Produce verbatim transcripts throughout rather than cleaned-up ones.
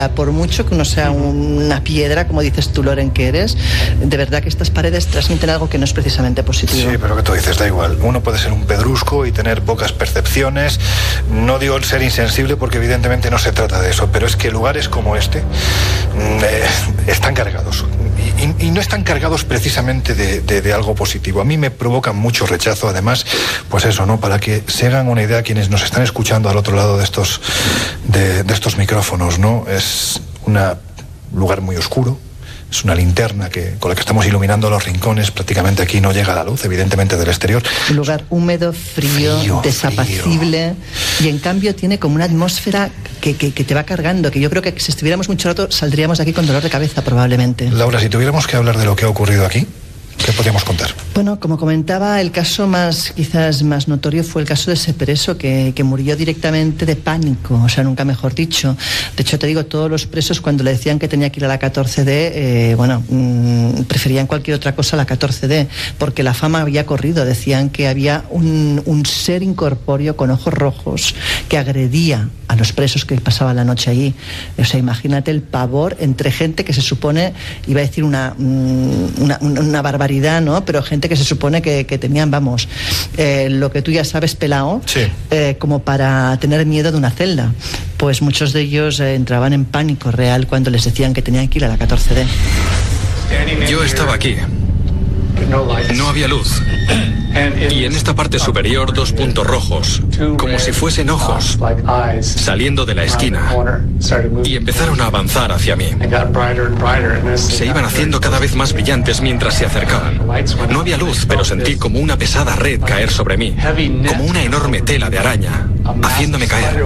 Por mucho que uno sea una piedra, como dices tú, Loren, que eres, de verdad que estas paredes transmiten algo que no es precisamente positivo. Sí, pero que tú dices, da igual. Uno puede ser un pedrusco y tener pocas percepciones. No digo el ser insensible porque evidentemente no se trata de eso, pero es que lugares como este eh, están cargados. Y, y, y no están cargados precisamente de, de, de algo positivo. A mí me provocan mucho rechazo, además, pues eso, ¿no? Para que se hagan una idea quienes nos están escuchando al otro lado de estos, de, de estos micrófonos, ¿no? Es Es un lugar muy oscuro, es una linterna que, con la que estamos iluminando los rincones. Prácticamente aquí no llega la luz, evidentemente, del exterior. Un lugar húmedo, frío, frío desapacible, frío. Y en cambio tiene como una atmósfera que, que, que te va cargando, que yo creo que si estuviéramos mucho rato saldríamos de aquí con dolor de cabeza probablemente. Laura, si tuviéramos que hablar de lo que ha ocurrido aquí, ¿qué podríamos contar? Bueno, como comentaba, el caso más quizás más notorio fue el caso de ese preso que, que murió directamente de pánico, o sea, nunca mejor dicho. De hecho, te digo, todos los presos cuando le decían que tenía que ir a la catorce D, eh, bueno, mmm, preferían cualquier otra cosa a la catorce D, porque la fama había corrido. Decían que había un, un ser incorpóreo con ojos rojos que agredía a los presos que pasaban la noche allí. O sea, imagínate el pavor entre gente que se supone, iba a decir una, una, una barbaridad, ¿no? Pero gente que se supone que, que tenían, vamos, eh, lo que tú ya sabes, pelao, sí. eh, como para tener miedo de una celda. Pues muchos de ellos eh, entraban en pánico real cuando les decían que tenían que ir a la catorce D. Yo estaba aquí. No había luz. Y en esta parte superior dos puntos rojos, como si fuesen ojos, saliendo de la esquina. Y empezaron a avanzar hacia mí. Se iban haciendo cada vez más brillantes mientras se acercaban. No había luz, pero sentí como una pesada red caer sobre mí, como una enorme tela de araña, haciéndome caer.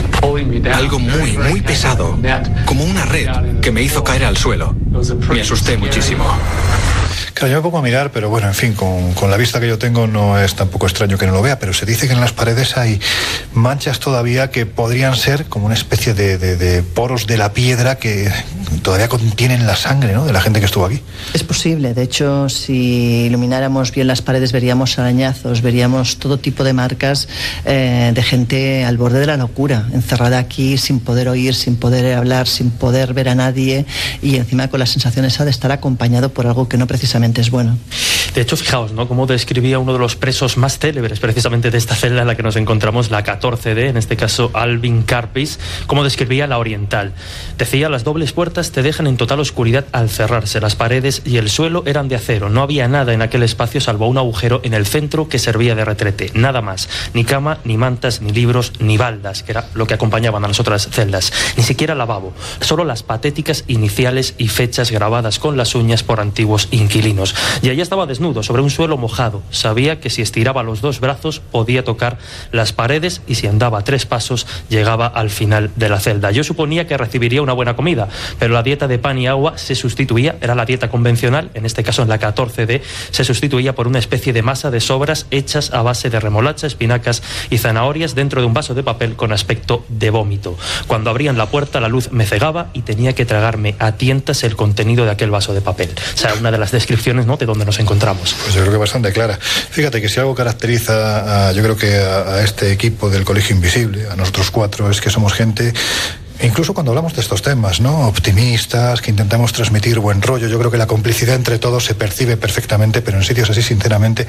Algo muy, muy pesado, como una red que me hizo caer al suelo. Me asusté muchísimo. Claro, yo me pongo a mirar, pero bueno, en fin, con, con la vista que yo tengo no es tampoco extraño que no lo vea, pero se dice que en las paredes hay manchas todavía que podrían ser como una especie de, de, de poros de la piedra que todavía contienen la sangre, ¿no?, de la gente que estuvo aquí. Es posible. De hecho, si ilumináramos bien las paredes veríamos arañazos, veríamos todo tipo de marcas eh, de gente al borde de la locura, encerrada aquí sin poder oír, sin poder hablar, sin poder ver a nadie, y encima con la sensación esa de estar acompañado por algo que no precisamente es bueno. De hecho, fijaos, ¿no?, cómo describía uno de los presos más célebres precisamente de esta celda en la que nos encontramos, la catorce D, en este caso Alvin Karpis, cómo describía la oriental. Decía: las dobles puertas te dejan en total oscuridad al cerrarse, las paredes y el suelo eran de acero, no había nada en aquel espacio salvo un agujero en el centro que servía de retrete, nada más, ni cama, ni mantas, ni libros, ni baldas, que era lo que acompañaban a las otras celdas, ni siquiera lavabo, solo las patéticas iniciales y fechas grabadas con las uñas por antiguos inquilinos. Y allí estaba desnudo, sobre un suelo mojado. Sabía que si estiraba los dos brazos podía tocar las paredes y si andaba tres pasos llegaba al final de la celda. Yo suponía que recibiría una buena comida, pero la dieta de pan y agua se sustituía, era la dieta convencional, en este caso en la catorce D, se sustituía por una especie de masa de sobras hechas a base de remolacha, espinacas y zanahorias dentro de un vaso de papel con aspecto de vómito. Cuando abrían la puerta la luz me cegaba y tenía que tragarme a tientas el contenido de aquel vaso de papel. O sea, una de las descripciones, ¿no?, de donde nos encontramos. Pues yo creo que bastante clara. Fíjate que si algo caracteriza a, yo creo que a, a este equipo del Colegio Invisible, a nosotros cuatro, es que somos gente, incluso cuando hablamos de estos temas, ¿no?, optimistas, que intentamos transmitir buen rollo. Yo creo que la complicidad entre todos se percibe perfectamente, pero en sitios así, sinceramente,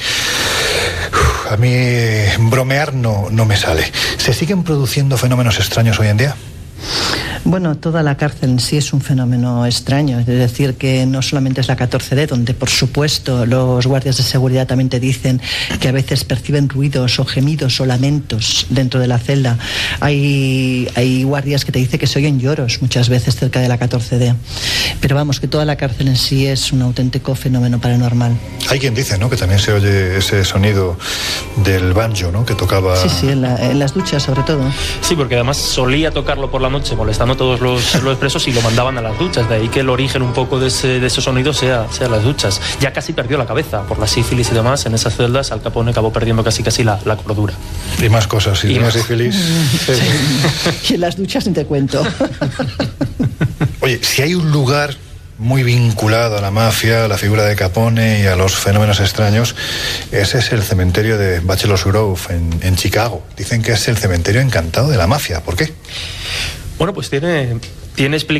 uf, a mí bromear no, no me sale. ¿Se siguen produciendo fenómenos extraños hoy en día? Bueno, toda la cárcel en sí es un fenómeno extraño, es decir, que no solamente es la catorce D, donde por supuesto los guardias de seguridad también te dicen que a veces perciben ruidos o gemidos o lamentos dentro de la celda. Hay, hay guardias que te dicen que se oyen lloros muchas veces cerca de la catorce D. Pero vamos, que toda la cárcel en sí es un auténtico fenómeno paranormal. Hay quien dice, ¿no?, que también se oye ese sonido del banjo, ¿no?, que tocaba... Sí, sí, en, la, en las duchas sobre todo. Sí, porque además solía tocarlo por la noche molestando a todos los, los presos y lo mandaban a las duchas, de ahí que el origen un poco de ese, de ese sonido sea, sea las duchas. Ya casi perdió la cabeza por la sífilis y demás. En esas celdas Al Capone acabó perdiendo casi casi la, la cordura. Y más cosas, si y más sífilis. Sí. Sí. Y en las duchas ni te cuento. Oye, si hay un lugar muy vinculado a la mafia, a la figura de Capone y a los fenómenos extraños, ese es el cementerio de Bachelor's Grove en, en Chicago. Dicen que es el cementerio encantado de la mafia. ¿Por qué? Bueno, pues tiene... tiene